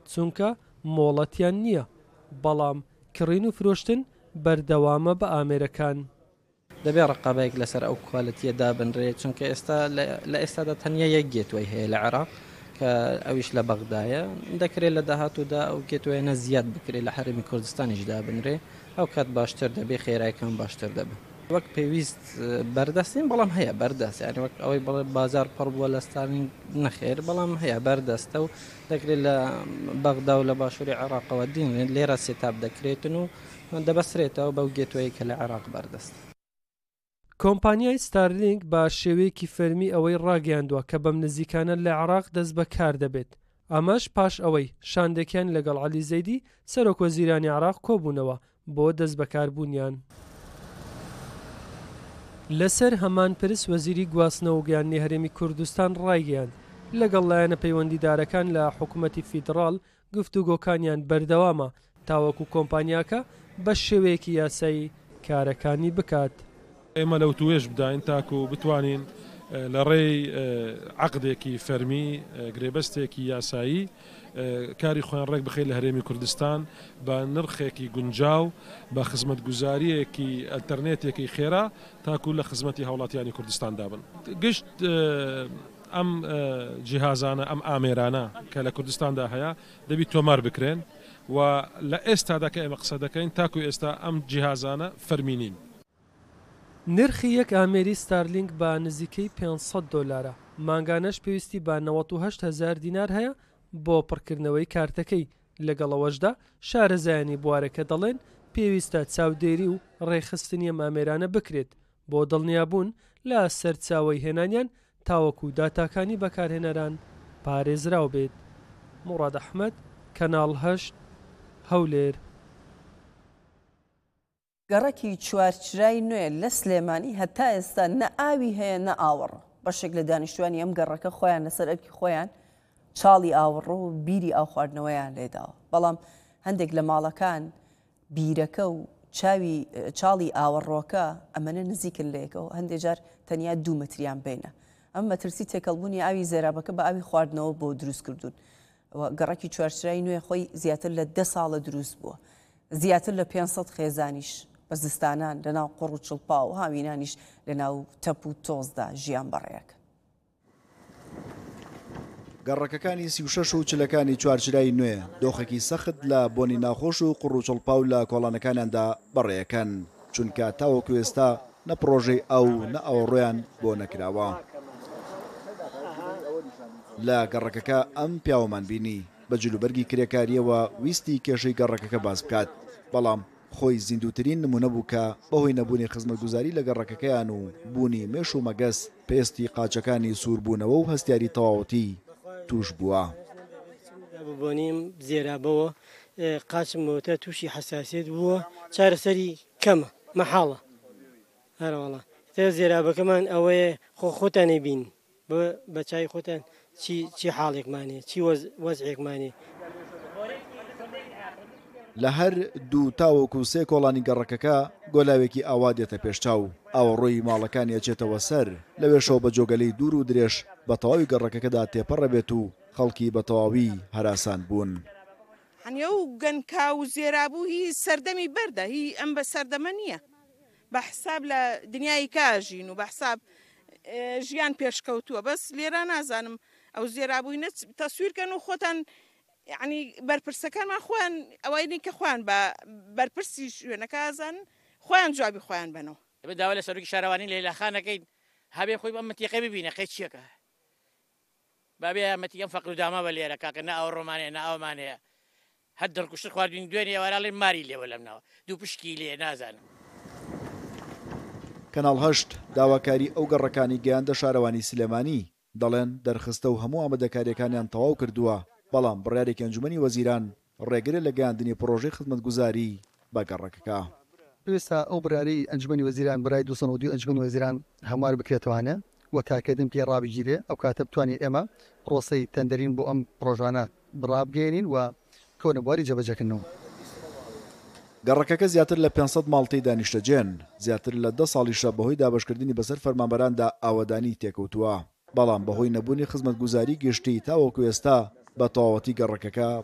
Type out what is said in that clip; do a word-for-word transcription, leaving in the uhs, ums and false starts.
چونکە مۆڵەتیان نییە، بەڵام کڕین و فرۆشتن بەردەوامە بە ئامێرەکان. دەبێ ڕقابەیەک لەسەر ئەو کوالەتیە دابنرێت، چونکە ئێستا لە ئێستادا تەنیا یەک گێتوەی هەیە لە عێراق کە ئەویش لە بەغدایە. دەکرێت لە داهاتوودا ئەو گێتوەیەنە زیاد بکرێت لە حرمی کوردستانیش دابنرێ، ئەو کات باشتر دەبێ، خێرایەکان باشتر دەبێت. وەک پێویست بەردەستین، بەڵام هەیە بەردەست، یعنی وەک ئەوەی بڵێ بازار پڕ بووە لە ستالین نەخێر، بەڵام هەیە بەردەستە و دەکرێت لە بەغدا و لە باشووری عێراقەوە دین لێرە سێتاب دەکرێتن و دەبەسرێتەوە بەو گێتوەیە کە لە عێراق بەردەست. کۆمپانیای ستارلینک بە شێوەیەکی فەرمی ئەوەی ڕاگەیاندووە کە بەم نزیکانە لە عێراق دەست بە کار دەبێت. ئەمەش پاش ئەوەی شاندەکیان لەگەڵ عەلی زەیدی سەرۆکوەزیرانی عێراق کۆبوونەوە بۆ دەست بەکاربوونیان. لەسەر هەمان پرس وەزیری گواستنەوە و گەیاندنی هەرێمی کوردستان ڕایگەیاند لەگەڵ لایەنە پەیوەندیدارەکان لە حکوومەتی فیدڕاڵ گفتوگۆکانیان بەردەوامە تاوەکو کۆمپانیاکە بە شێوەیەکی یاسایی کارەکانی بکات. ئێمە لەو توێژ بداین تاکو بتوانین لە ڕێی عەقدێکی فەرمی گرێبەستێکی یاسایی کاری خۆیان ڕێک بخەیت لە هەرێمی کوردستان بە نرخێکی گونجاو بە خزمەتگوزاریەکی ئەلتەرنێتێکی خێرا تاکو لە خزمەتی هاوڵاتیانی کوردستان دابن. گشت ئەم جیهازانە ئەم ئامێرانە کە لە کوردستاندا هەیە دەبی تۆمار بکرێن و لە ئێستادا کە ئێمە قسە دەکەین تاکو ئێستا ئەم جیهازانە فەرمینین. نرخی یەک ئامێری ستارلینک بە نزیکەی پێنج سەد دۆلارە. مانگانەش پێویستی بە نەوەت و هەشت هەزار دینار هەیە بۆ پڕکردنەوەی کارتەکەی. لەگەڵەوەشدا شارەزایانی بوارەکە دەڵێن پێویستە چاودێری و ڕێخستنی ئەم ئامێرانە بکرێت بۆ دڵنیابوون لە سەرچاوەی هێنانیان تاوەکو داتاکانی بەکارهێنەران پارێزراو بێت. موڕاد ئەحمەد، کەناڵ هەشت، هەولێر. گەڕەکی چوارچرای نوێ لە سلێمانی هەتا ئێستا نە ئاوی هەیە نە ئاوەڕ. بەشێک لە دانیشتوانی ئەم گەڕەکە خۆیان لەسەر ئەرکی خۆیان چاڵی ئاوەڕۆ و بیری ئاو خواردنەوەیان لێداوە، بەڵام هەندێک لە ماڵەکان بیرەکە و چاوی چاڵی ئاوەڕۆکە ئەمەنە نزیکن لێکەوە، هەندێک جار تەنیا دوو متریان بینە. ئەم مەترسی تێکەڵبوونی ئاوی زێرابەکە بە ئاوی خواردنەوە بۆ دروست کردوون. گەڕەکی چوارچرای نوێ خۆی زیاتر لە دە ساڵە دروست بووە، زیاتر لە پێنج سەد خێزانیش بە زستانان لەناو قوڕ و چڵپا و هاوینانیش لەناو تەپ و تۆزدا ژیان بەڕێیەکە. گەڕەکەکانی سی و شەش و چلەکانی چوارچرای نوێ دۆخێکی سەخت لە بۆنی ناخۆش و قوڕ و چڵپا و لە کۆڵانەکانیاندا بەڕێیەکەن، چونکە تاوەکو ئێستا نە پرۆژەی ئەو نە ئەوڕۆیان بۆ نەکراوە. لە گەڕەکەکە ئەم پیاوەمان بینی بە جلوبەرگی کرێکاریەوە ویستی کێشەی گەڕەکەکە باز بکات، بەڵام خۆی زیندوترین نمونە بوو کە بەهۆی نەبوونی خزمەتگوزاری لە گەڕەکەکەیان و بوونی مێش و مەگەس پێستی قاچەکانی سووربوونەوە و هەستیاری تەواوەتی توش بووە. بۆنیم زێرابەوە قاچمەوەتە تووشی حساسیت بووە، چارەسەری کەمە مەحاڵە. هەروەڵا تە زێرابەکەمان ئەوەیە خۆ خۆتانێ بین بە چای خۆتان چی حاڵێکمانێ چی وەزعێکمانێ. لە هەر دوو تاوەکو سێ کۆڵانی گەڕەکەکە گۆلاوێکی ئاوا دێتە پێشچاو، ئاوەڕۆی ماڵەکانی ئەچێتەوە سەر، لەوێشەوە بە جۆگەلەی دوور و درێژ بە تەواوی گەڕەکەکەدا تێپەڕەبێت و خەڵکی بە تەواوی هەراسان بوون. هەنیە و گەنکا و زێرابوو هی سەردەمی بەردە، هی ئەم بە سەردەمە نییە، بە حساب لە دنیای کاژین و بە حساب ژیان پێشکەوتووە. بەس لێرە نازانم ئەو زێرابووی نەچ تەسویرکەن و خۆتان یعنی بەرپرسەکانمان خۆیان ئەوەی کە خۆیان بە بەرپرسی شوێنەکە ئازان خۆیان جوابی خۆیان بنەوە. دەبێت داوا لە سەرۆکی شارەوانی لە لەخانەکەین هەبێ خۆی بە مەتیقە ببینە قەی چیەکە بابێ مەتی ئەم فەقر و داما بە لێرە کاکە نە ئەو ڕۆمانەیە نە ئەومانەیە هەر دەرکوشت خواردوین دوێنێ ئەوەراڵێ ماری لێوە لەمنەوە دوو پشکی لێ نازانم. کەناڵ هەشت داواکاری ئەو گەڕەکانی گەیاندە شارەوانی سلێمانی دەڵێن دەرخستە و هەموو ئامادەکاریەکانیان تەواو کردووە، بەڵام بڕیارێکی ئەنجومەنی وەزیران ڕێگرە لە گەیاندنی پرۆژەی خزمەتگوزاری بە گەڕەکەکە. پێویستە ئەو بڕیاری ئەنجومەنی وەزیران بەرای دوو سەد و دو ئەنجومەنی وەزیران هەموار بکرێتوانە و کارکردن پێ ڕابگیرێ، ئەو کاتە بتوانین ئێمە پرۆسەی تەندەرین بۆ ئەم پرۆژانە بڕابگەێنین و کۆنەبواری جێبەجێکردنەوە. گەڕەکەکە زیاتر لە پێنج سەد ماڵتەی دانیشتەجێن، زیاتر لە دە ساڵیشە بەهۆی دابەشکردنی بەسەر فەرمانبەراندا ئاوەدانی تێکەوتووە، بەڵام بەهۆی نەبوونی خزمەتگوزاری گشتی تاوەکو ئێستا بە تەواوەتی گەڕەکەکە